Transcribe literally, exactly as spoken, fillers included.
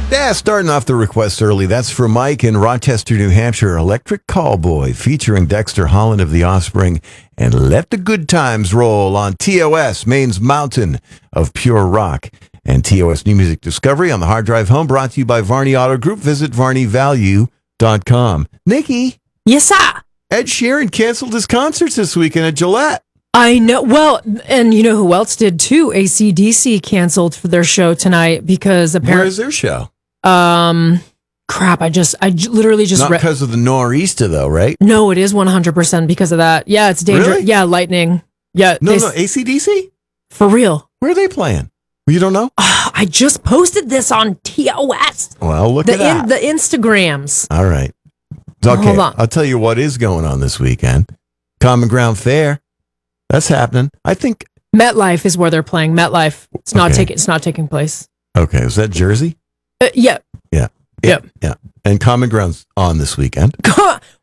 Yeah, starting off the request early. That's for Mike in Rochester, New Hampshire. Electric Callboy featuring Dexter Holland of The Offspring. And Let the Good Times Roll on T O S, Maine's mountain of pure rock. And T O S New Music Discovery on the Hard Drive Home, brought to you by Varney Auto Group. Visit varney value dot com. Nikki. Yes, sir. Ed Sheeran canceled his concerts this weekend at Gillette. I know. Well, and you know who else did too? A C D C canceled for their show tonight because apparently. Where is their show? Um, crap. I just, I j- literally just Not read. because of the nor'easter, though, right? No, it is one hundred percent because of that. Yeah, it's dangerous. Really? Yeah, lightning. Yeah. No, they, no, A C D C? For real. Where are they playing? You don't know? Oh, I just posted this on T O S. Well, look the at that. In, the Instagrams. All right. Okay, Hold on. I'll tell you what is going on this weekend. Common Ground Fair. That's happening. I think. MetLife is where they're playing. MetLife. It's not Okay. taking. It's not taking place. Okay, is that Jersey? Uh, yeah. Yeah. Yep. Yeah. And Common Ground's on this weekend.